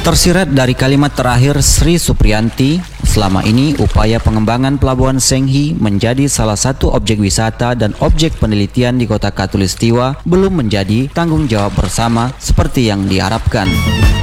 Tersirat dari kalimat terakhir Sri Supriyanti, selama ini upaya pengembangan Pelabuhan Senghi menjadi salah satu objek wisata dan objek penelitian di Kota Khatulistiwa belum menjadi tanggung jawab bersama seperti yang diharapkan.